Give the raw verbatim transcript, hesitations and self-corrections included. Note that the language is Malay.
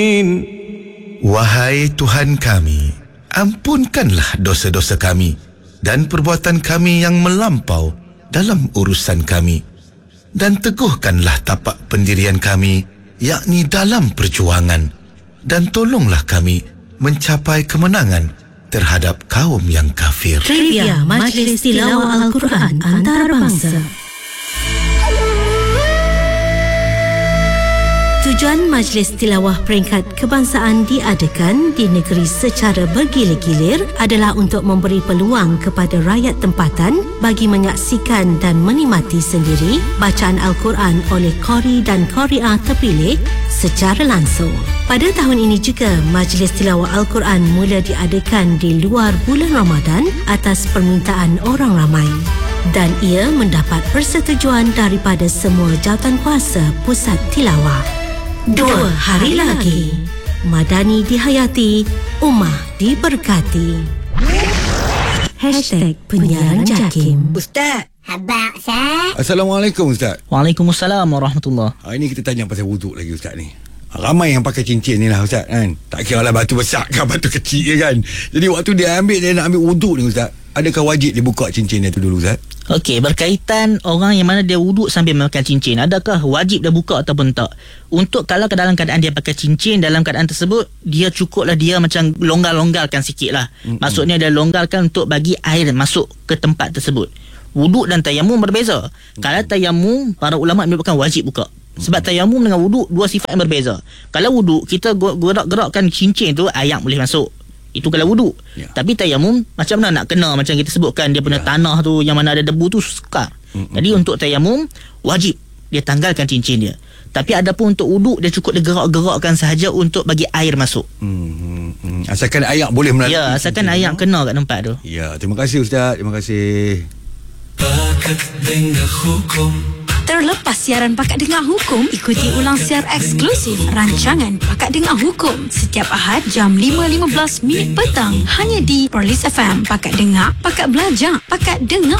Wahai Tuhan kami, ampunkanlah dosa-dosa kami dan perbuatan kami yang melampau dalam urusan kami, dan teguhkanlah tapak pendirian kami, yakni dalam perjuangan, dan tolonglah kami mencapai kemenangan terhadap kaum yang kafir. Trivia Majlis Tilawah Al-Quran Antarabangsa. Tujuan Majlis Tilawah Peringkat Kebangsaan diadakan di negeri secara bergilir-gilir adalah untuk memberi peluang kepada rakyat tempatan bagi menyaksikan dan menikmati sendiri bacaan Al-Quran oleh qari dan qari'ah terpilih secara langsung. Pada tahun ini juga, Majlis Tilawah Al-Quran mula diadakan di luar bulan Ramadan atas permintaan orang ramai. Dan ia mendapat persetujuan daripada semua jawatankuasa Pusat Tilawah. Dua hari lagi, Madani dihayati, Ummah diberkati. Hashtag Penyiaran Jakim. Ustaz. Abang Ustaz. Assalamualaikum Ustaz. Waalaikumsalam warahmatullahi. Ha, ini kita tanya pasal wuduk lagi Ustaz ni. Ramai yang pakai cincin ni lah Ustaz kan. Tak kira lah batu besar ke batu kecil je kan. Jadi waktu dia ambil, dia nak ambil wuduk ni Ustaz, adakah wajib dia buka cincin dia tu dulu Ustaz? Okey, berkaitan orang yang mana dia wuduk sambil memakai cincin, adakah wajib dia buka ataupun tak? Untuk kalau ke dalam keadaan dia pakai cincin, dalam keadaan tersebut dia cukuplah dia macam longgar-longgarkan sikit lah. Mm-mm. Maksudnya dia longgarkan untuk bagi air masuk ke tempat tersebut. Wuduk dan tayamum berbeza. Mm-mm. Kalau tayamum, para ulama menyebutkan wajib buka. Sebab tayamum dengan wuduk dua sifat yang berbeza. Kalau wuduk, kita gerak-gerakkan cincin tu, air boleh masuk. Itu kalau wuduk. Ya. Tapi tayamum macam mana nak kena, macam kita sebutkan dia punya ya. tanah tu yang mana ada debu tu sukar. Mm-mm. Jadi untuk tayamum wajib dia tanggalkan cincin dia. Tapi ada pun untuk wuduk, dia cukup dia gerak-gerakkan sahaja untuk bagi air masuk. Hmm. Asalkan air boleh melalui. Ya, asalkan air kena kat tempat tu. Ya, terima kasih Ustaz. Terima kasih. Pakat dengar hukum. Terlepas siaran Pakat Dengar Hukum, ikuti ulang siar eksklusif rancangan Pakat Dengar Hukum setiap Ahad jam lima lima belas minit petang hanya di Perlis F M. Pakat Dengar, Pakat Belajar, Pakat Dengar